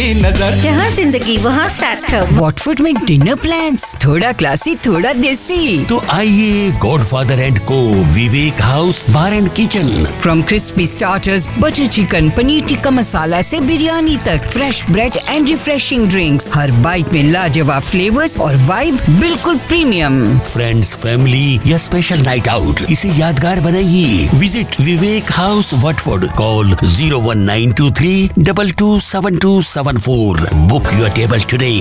टिकी नजर। जहाँ जिंदगी वहाँ सार्थक। वॉटफोर्ड में डिनर प्लान्स, थोड़ा क्लासी थोड़ा देसी। तो आइए गॉडफादर एंड को विवेक house bar and kitchen. From crispy starters, butter chicken, paneer tikka masala से बिरयानी तक, fresh bread and refreshing drinks, her bite में लाजवाब फ्लेवर्स और वाइब बिल्कुल प्रीमियम। फ्रेंड्स, फैमिली या स्पेशल नाइट आउट, इसे यादगार बनाइए। Visit Vivek house Watford. Call 01923 227274। Book your table today.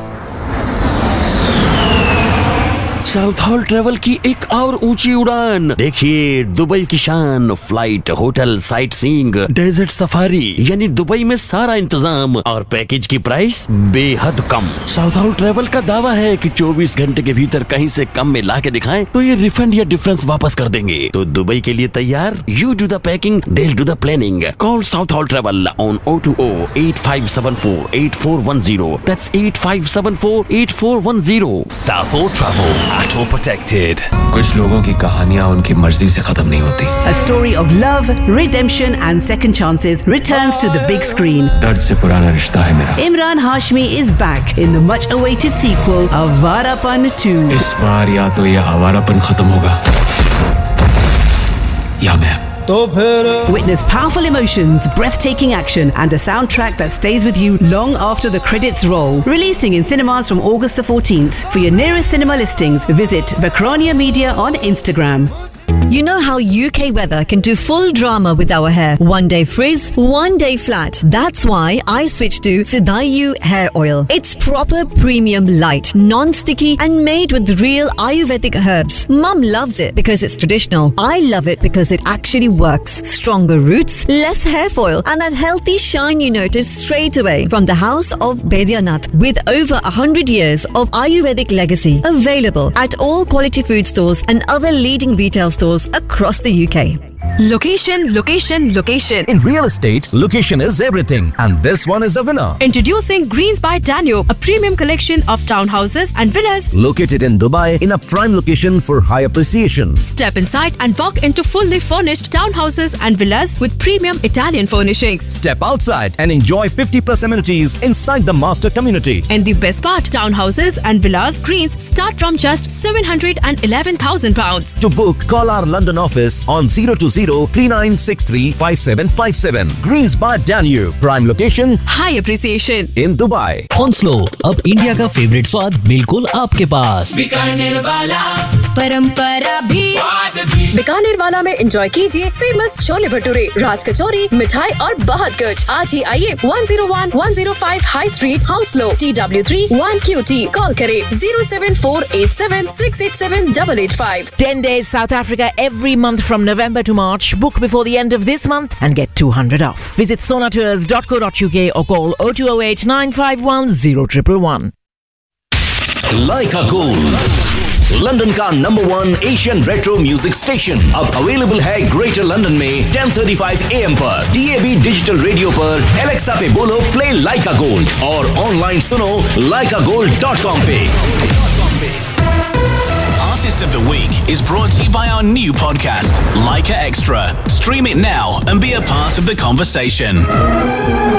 South hall travel की एक और ऊंची उड़ान। देखिए दुबई की शान, flight, hotel, sight seeing, desert safari, यानी दुबई में सारा इंतजाम और पैकेज की प्राइस बेहद कम। साउथ हॉल ट्रेवल का दावा है कि 24 घंटे के भीतर कहीं से कम में ला के दिखाएं तो ये रिफंड या डिफरेंस वापस कर देंगे। तो दुबई के लिए तैयार? You do the packing, they will do the planning. Call south hall travel on 020-8574-8410। That's 8574-8410। South Hall Travel, at all protected. कुछ लोगों की कहानियां उनकी मर्जी से खत्म नहीं होती। A story of love, redemption and second chances returns to the big screen. दर्द से पुराना रिश्ता है मेरा। Imran Hashmi is back in the much awaited sequel Avarapan 2. इस बार या तो ये आवारापन खत्म होगा या मैं। Witness powerful emotions, breathtaking action and a soundtrack that stays with you long after the credits roll. Releasing in cinemas from August the 14th. For your nearest cinema listings, visit Bakronia Media on Instagram. You know how UK weather can do full drama with our hair. One day frizz, one day flat. That's why I switched to Sidayu hair oil. It's proper premium light, non-sticky and made with real Ayurvedic herbs. Mum loves it because it's traditional. I love it because it actually works. Stronger roots, less hair foil and that healthy shine you notice straight away from the house of Baidyanath with over 100 years of Ayurvedic legacy. Available at all quality food stores and other leading retail stores across the UK. Location, location, location. In real estate, location is everything. And this one is the winner. Introducing Greens by Danube, a premium collection of townhouses and villas. Located in Dubai in a prime location for high appreciation. Step inside and walk into fully furnished townhouses and villas with premium Italian furnishings. Step outside and enjoy 50+ amenities inside the master community. And the best part, townhouses and villas Greens start from just £711,000. To book, call our London office on 020-3963-5757. Greens by Danube. Prime location. High appreciation. In Dubai. हौंसलो, अब India का favourite स्वाद बिल्कुल आपके पास। बीकानेर वाला परंपरा भी। बीकानेर वाला में एंजॉय कीजिए फेमस छोले भटूरे, राज कचौरी, मिठाई और बहुत कुछ। आज ही आइए 101-105 high street, हाउसलो, TW3 1QT। Call करें 07487687885। 10 days South Africa every month from November to March. Book before the end of this month and get 200 off. Visit sonatours.co.uk or call 0208 951 0111. Leica Gold, London का number 1 Asian retro music station, अब available है greater London में 10:35 AM पर, DAB digital radio पर, Alexa पे बोलो play लाइका gold और online सुनो laikagold.com पे। Artist of the Week is brought to you by our new podcast, Leica Extra. Stream it now and be a part of the conversation.